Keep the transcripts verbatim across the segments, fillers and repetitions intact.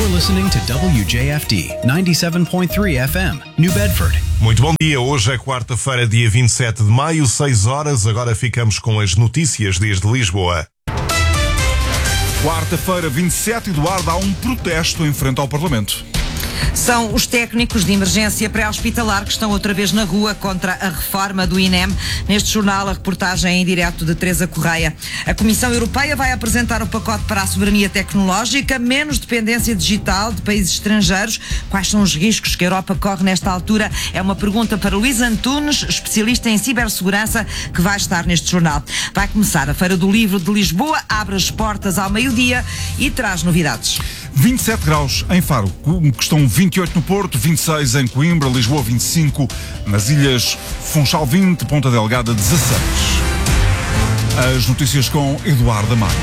You're listening to W J F D ninety-seven point three F M, New Bedford. Muito bom dia, hoje é quarta-feira, dia vinte e sete de maio, seis horas, agora ficamos com as notícias desde Lisboa. Quarta-feira, vinte e sete, Eduardo, há um protesto em frente ao Parlamento. São os técnicos de emergência pré-hospitalar que estão outra vez na rua contra a reforma do I N E M. Neste jornal, a reportagem em direto de Teresa Correia. A Comissão Europeia vai apresentar o pacote para a soberania tecnológica, menos dependência digital de países estrangeiros. Quais são os riscos que a Europa corre nesta altura? É uma pergunta para Luís Antunes, especialista em cibersegurança, que vai estar neste jornal. Vai começar a Feira do Livro de Lisboa, abre as portas ao meio-dia e traz novidades. vinte e sete graus em Faro, que estão vinte e oito no Porto, vinte e seis em Coimbra, Lisboa vinte e cinco, nas ilhas Funchal vinte, Ponta Delgada dezasseis. As notícias com Eduardo Amaro.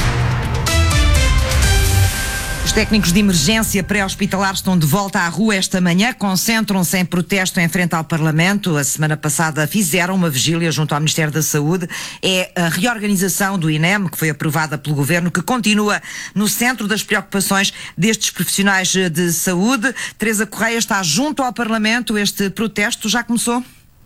Os técnicos de emergência pré-hospitalar estão de volta à rua esta manhã, concentram-se em protesto em frente ao Parlamento. A semana passada fizeram uma vigília junto ao Ministério da Saúde. É a reorganização do I N E M, que foi aprovada pelo Governo, que continua no centro das preocupações destes profissionais de saúde. Teresa Correia está junto ao Parlamento. Este protesto já começou?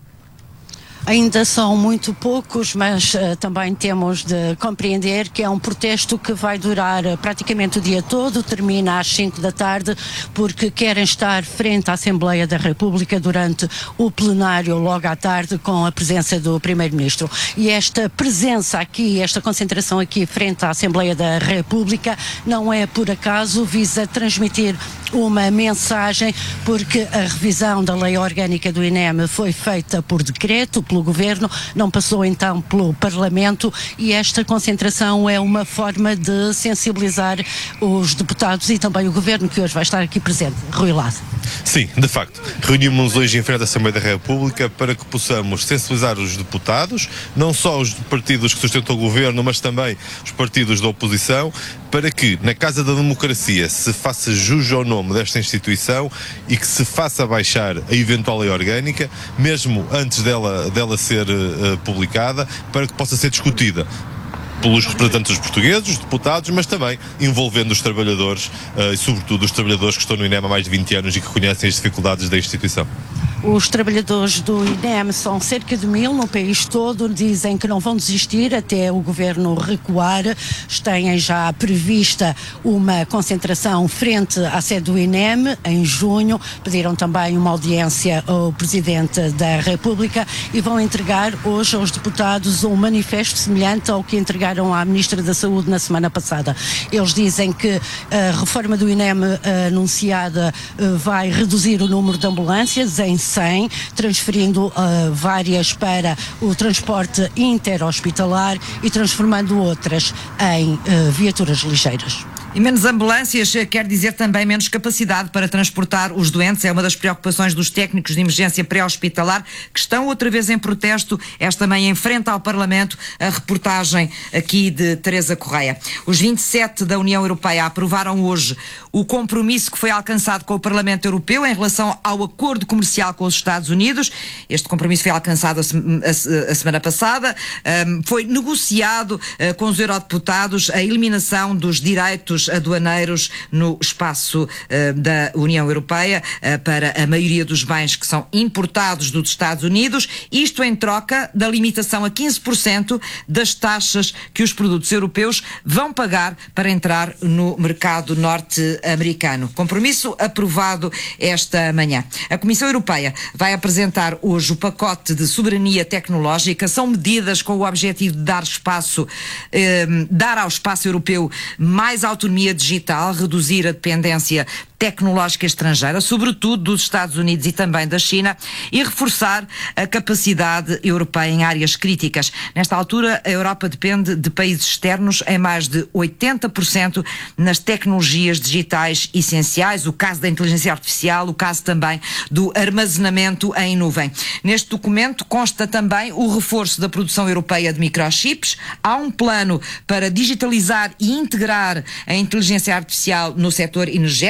Ainda são muito poucos, mas uh, também temos de compreender que é um protesto que vai durar uh, praticamente o dia todo, termina às cinco da tarde, porque querem estar frente à Assembleia da República durante o plenário logo à tarde com a presença do Primeiro-Ministro. E esta presença aqui, esta concentração aqui frente à Assembleia da República não é por acaso, visa transmitir uma mensagem, porque a revisão da lei orgânica do I N E M foi feita por decreto, pelo Governo, não passou então pelo Parlamento, e esta concentração é uma forma de sensibilizar os deputados e também o Governo, que hoje vai estar aqui presente. Rui Lado. Sim, de facto. Reunimos-nos hoje em frente à Assembleia da República para que possamos sensibilizar os deputados, não só os partidos que sustentam o Governo, mas também os partidos da oposição, para que na Casa da Democracia se faça jus ao nome desta instituição e que se faça baixar a eventual lei orgânica, mesmo antes dela, dela ser uh, publicada, para que possa ser discutida pelos representantes dos portugueses, os deputados, mas também envolvendo os trabalhadores uh, e sobretudo os trabalhadores que estão no I N E M há mais de vinte anos e que conhecem as dificuldades da instituição. Os trabalhadores do I N E M são cerca de mil no país todo, dizem que não vão desistir até o Governo recuar. Têm já prevista uma concentração frente à sede do I N E M em junho, pediram também uma audiência ao Presidente da República e vão entregar hoje aos deputados um manifesto semelhante ao que entregaram à Ministra da Saúde na semana passada. Eles dizem que a reforma do I N E M anunciada vai reduzir o número de ambulâncias em cem, transferindo uh, várias para o transporte interhospitalar e transformando outras em uh, viaturas ligeiras. E menos ambulâncias quer dizer também menos capacidade para transportar os doentes. É uma das preocupações dos técnicos de emergência pré-hospitalar, que estão outra vez em protesto esta manhã em frente ao Parlamento. A reportagem aqui de Teresa Correia. Os vinte e sete da União Europeia aprovaram hoje o compromisso que foi alcançado com o Parlamento Europeu em relação ao acordo comercial com os Estados Unidos. Este compromisso foi alcançado a, se a, a semana passada. Um, foi negociado uh, com os eurodeputados a eliminação dos direitos aduaneiros no espaço uh, da União Europeia uh, para a maioria dos bens que são importados dos Estados Unidos, isto em troca da limitação a quinze por cento das taxas que os produtos europeus vão pagar para entrar no mercado norte-americano. Compromisso aprovado esta manhã. A Comissão Europeia vai apresentar hoje o pacote de soberania tecnológica. São medidas com o objetivo de dar espaço, eh, dar ao espaço europeu mais autonomia digital, reduzir a dependência tecnológica estrangeira, sobretudo dos Estados Unidos e também da China, e reforçar a capacidade europeia em áreas críticas. Nesta altura, a Europa depende de países externos em mais de oitenta por cento nas tecnologias digitais essenciais, o caso da inteligência artificial, o caso também do armazenamento em nuvem. Neste documento consta também o reforço da produção europeia de microchips. Há um plano para digitalizar e integrar a inteligência artificial no setor energético,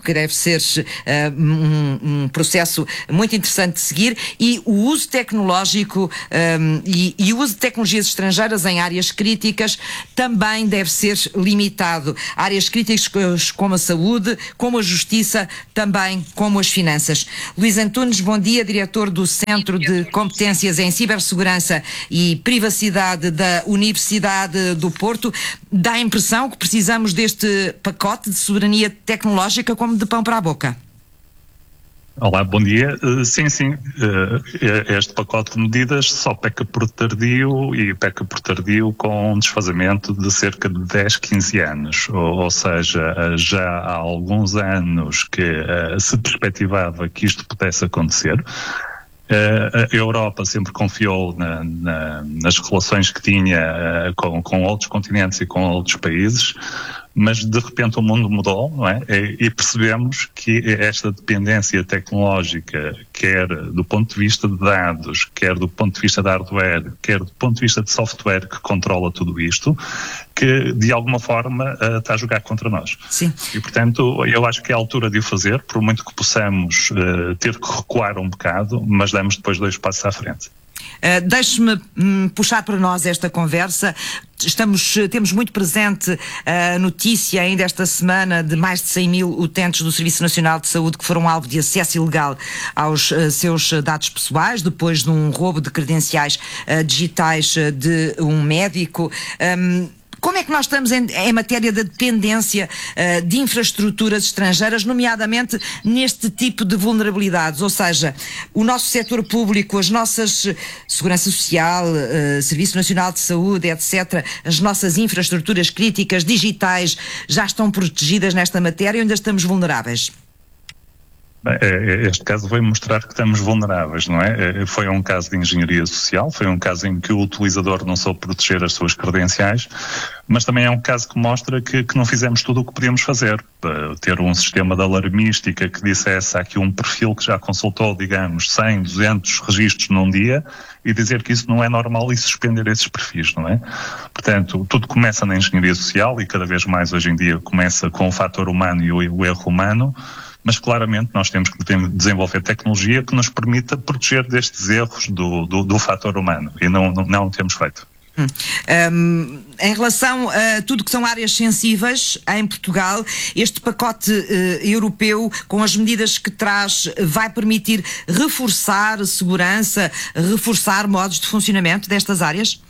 que deve ser uh, um, um processo muito interessante de seguir, e o uso tecnológico um, e, e o uso de tecnologias estrangeiras em áreas críticas também deve ser limitado. Áreas críticas como a saúde, como a justiça, também como as finanças. Luís Antunes, bom dia, diretor do Centro de Competências em Cibersegurança e Privacidade da Universidade do Porto. Dá a impressão que precisamos deste pacote de soberania tecnológica como de pão para a boca? Olá, bom dia. Uh, sim, sim, uh, este pacote de medidas só peca por tardio e peca por tardio com um desfazamento de cerca de dez, quinze anos. Ou, ou seja, uh, já há alguns anos que uh, se perspectivava que isto pudesse acontecer. Uh, a Europa sempre confiou na, na, nas relações que tinha uh, com, com outros continentes e com outros países, mas de repente o mundo mudou, não é? E, e percebemos que esta dependência tecnológica, quer do ponto de vista de dados, quer do ponto de vista de hardware, quer do ponto de vista de software que controla tudo isto, que de alguma forma uh, está a jogar contra nós. Sim. E portanto eu acho que é a altura de o fazer, por muito que possamos uh, ter que recuar um bocado, mas damos depois dois passos à frente. Uh, Deixe-me hum, puxar para nós esta conversa. Estamos, temos muito presente a notícia ainda esta semana de mais de cem mil utentes do Serviço Nacional de Saúde que foram alvo de acesso ilegal aos uh, seus dados pessoais depois de um roubo de credenciais uh, digitais uh, de um médico. Um, Como é que nós estamos em, em matéria de dependência uh, de infraestruturas estrangeiras, nomeadamente neste tipo de vulnerabilidades? Ou seja, o nosso setor público, as nossas Segurança Social, uh, Serviço Nacional de Saúde, etcétera, as nossas infraestruturas críticas, digitais, já estão protegidas nesta matéria ou ainda estamos vulneráveis? Este caso veio mostrar que estamos vulneráveis, não é? Foi um caso de engenharia social, foi um caso em que o utilizador não soube proteger as suas credenciais, mas também é um caso que mostra que, que não fizemos tudo o que podíamos fazer. Ter um sistema de alarmística que dissesse há aqui um perfil que já consultou, digamos, cem, duzentos registros num dia e dizer que isso não é normal e suspender esses perfis, não é? Portanto, tudo começa na engenharia social e cada vez mais hoje em dia começa com o fator humano e o, o erro humano. Mas claramente nós temos que desenvolver tecnologia que nos permita proteger destes erros do, do, do fator humano e não, não, não temos feito. Hum. Um, em relação a tudo que são áreas sensíveis em Portugal, este pacote uh, europeu com as medidas que traz vai permitir reforçar segurança, reforçar modos de funcionamento destas áreas?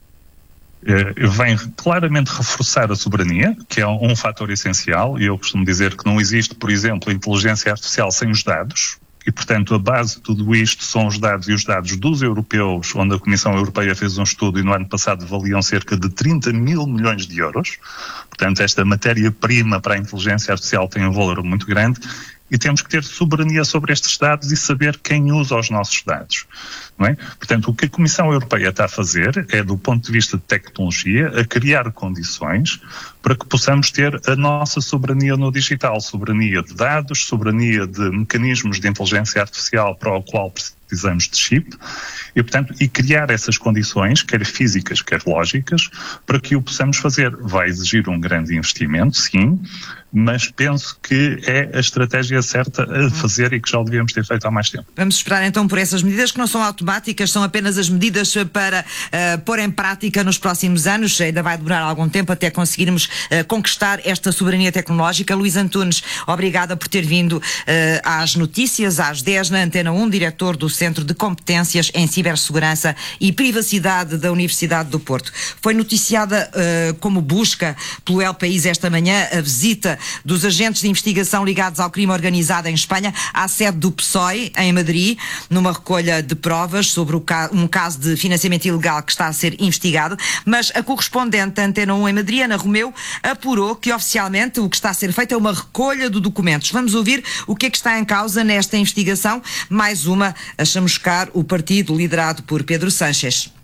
Vem claramente reforçar a soberania, que é um fator essencial, e eu costumo dizer que não existe, por exemplo, inteligência artificial sem os dados, e portanto a base de tudo isto são os dados, e os dados dos europeus, onde a Comissão Europeia fez um estudo e no ano passado valiam cerca de trinta mil milhões de euros, portanto esta matéria-prima para a inteligência artificial tem um valor muito grande, e temos que ter soberania sobre estes dados e saber quem usa os nossos dados, não é? Portanto, o que a Comissão Europeia está a fazer é, do ponto de vista de tecnologia, a criar condições para que possamos ter a nossa soberania no digital, soberania de dados, soberania de mecanismos de inteligência artificial para o qual precisamos de chip e, portanto, e criar essas condições, quer físicas, quer lógicas, para que o possamos fazer. Vai exigir um grande investimento, sim, mas penso que é a estratégia certa a fazer e que já o devíamos ter feito há mais tempo. Vamos esperar então por essas medidas que não são automáticas, são apenas as medidas para uh, pôr em prática nos próximos anos. Ainda vai demorar algum tempo até conseguirmos uh, conquistar esta soberania tecnológica. Luís Antunes, obrigada por ter vindo uh, às notícias, às dez na Antena um, diretor do Centro de Competências em Cibersegurança e Privacidade da Universidade do Porto. Foi noticiada uh, como busca pelo El País esta manhã a visita dos agentes de investigação ligados ao crime organizado em Espanha à sede do P S O E, em Madrid, numa recolha de provas sobre o ca- um caso de financiamento ilegal que está a ser investigado, mas a correspondente da Antena um em Madrid, Ana Romeu, apurou que oficialmente o que está a ser feito é uma recolha de documentos. Vamos ouvir o que é que está em causa nesta investigação, mais uma a chamuscar o partido liderado por Pedro Sánchez.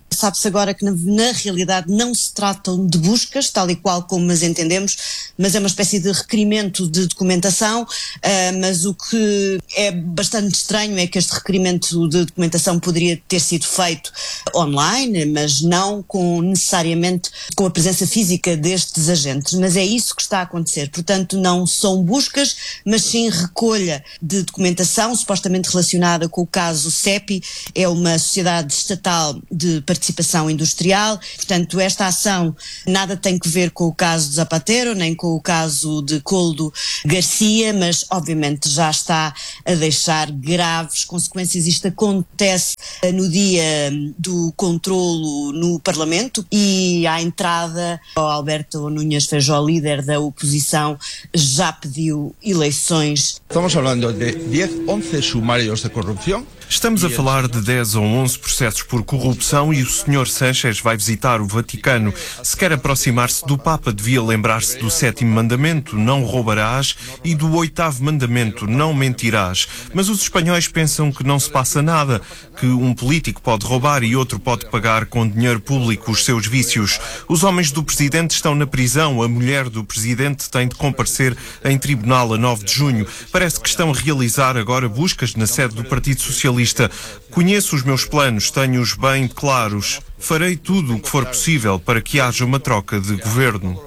Sabe-se agora que na, na realidade não se tratam de buscas, tal e qual como as entendemos, mas é uma espécie de requerimento de documentação, uh, mas o que é bastante estranho é que este requerimento de documentação poderia ter sido feito online, mas não com necessariamente com a presença física destes agentes, mas é isso que está a acontecer. Portanto, não são buscas, mas sim recolha de documentação supostamente relacionada com o caso C E P I, é uma sociedade estatal de participação industrial. Portanto, esta ação nada tem que ver com o caso de Zapatero, nem com o caso de Koldo Garcia, mas obviamente já está a deixar graves consequências. Isto acontece no dia do controlo no Parlamento e à entrada o Alberto Núñez Feijóo, líder da oposição, já pediu eleições. Estamos falando de dez, onze sumários de corrupção. Estamos a falar de dez ou onze processos por corrupção e o senhor Sánchez vai visitar o Vaticano. Se quer aproximar-se do Papa, devia lembrar-se do sétimo mandamento, não roubarás, e do oitavo mandamento, não mentirás. Mas os espanhóis pensam que não se passa nada, que um político pode roubar e outro pode pagar com dinheiro público os seus vícios. Os homens do presidente estão na prisão, a mulher do presidente tem de comparecer em tribunal a nove de junho. Parece que estão a realizar agora buscas na sede do Partido Socialista. Conheço os meus planos, tenho-os bem claros. Farei tudo o que for possível para que haja uma troca de governo.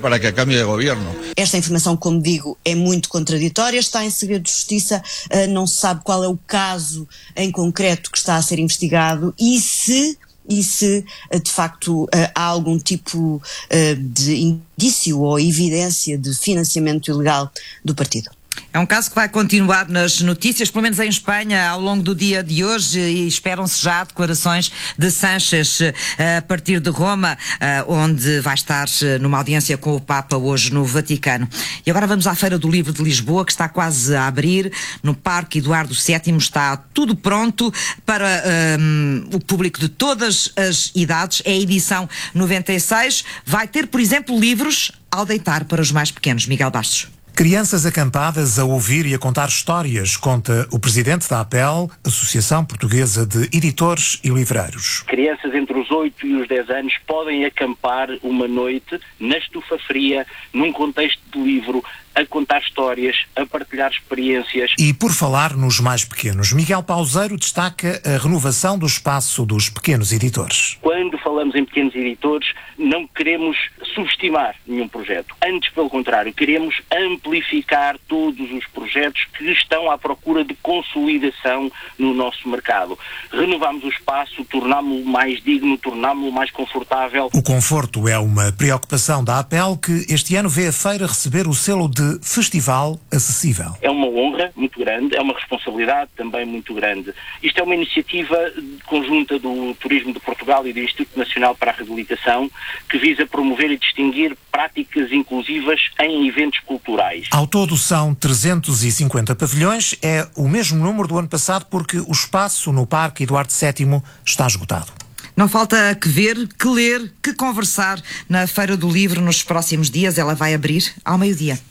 Esta informação, como digo, é muito contraditória, está em segredo de justiça, não se sabe qual é o caso em concreto que está a ser investigado e se... e se, de facto, há algum tipo de indício ou evidência de financiamento ilegal do partido. É um caso que vai continuar nas notícias, pelo menos em Espanha, ao longo do dia de hoje, e esperam-se já declarações de Sánchez a partir de Roma, onde vai estar numa audiência com o Papa hoje no Vaticano. E agora vamos à Feira do Livro de Lisboa, que está quase a abrir, no Parque Eduardo sétimo. Está tudo pronto para um, o público de todas as idades. É a edição noventa e seis. Vai ter, por exemplo, livros ao deitar para os mais pequenos. Miguel Bastos. Crianças acampadas a ouvir e a contar histórias, conta o presidente da A P E L, Associação Portuguesa de Editores e Livreiros. Crianças entre os oito e os dez anos podem acampar uma noite na estufa fria, num contexto de livro, a contar histórias, a partilhar experiências. E por falar nos mais pequenos, Miguel Pauseiro destaca a renovação do espaço dos pequenos editores. Quando falamos em pequenos editores, não queremos subestimar nenhum projeto. Antes, pelo contrário, queremos amplificar todos os projetos que estão à procura de consolidação no nosso mercado. Renovamos o espaço, tornámo-lo mais digno, tornámo-lo mais confortável. O conforto é uma preocupação da A P E L, que este ano vê a feira receber o selo de Festival Acessível. É uma honra muito grande, é uma responsabilidade também muito grande. Isto é uma iniciativa conjunta do Turismo de Portugal e do Instituto Nacional para a Reabilitação, que visa promover e distinguir práticas inclusivas em eventos culturais. Ao todo são trezentos e cinquenta pavilhões, é o mesmo número do ano passado, porque o espaço no Parque Eduardo sétimo está esgotado. Não falta que ver, que ler, que conversar na Feira do Livro nos próximos dias. Ela vai abrir ao meio-dia.